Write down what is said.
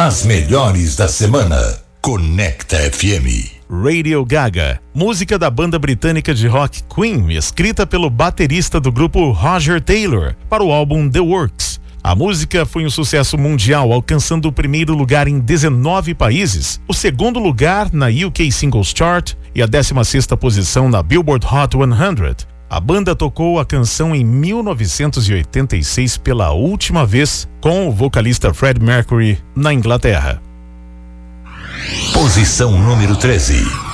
As melhores da semana. Conecta FM. Radio Gaga, música da banda britânica de rock Queen, escrita pelo baterista do grupo Roger Taylor, para o álbum The Works. A música foi um sucesso mundial, alcançando o primeiro lugar em 19 países, o segundo lugar na UK Singles Chart e a 16ª posição na Billboard Hot 100. A banda tocou a canção em 1986 pela última vez com o vocalista Freddie Mercury na Inglaterra. Posição número 13.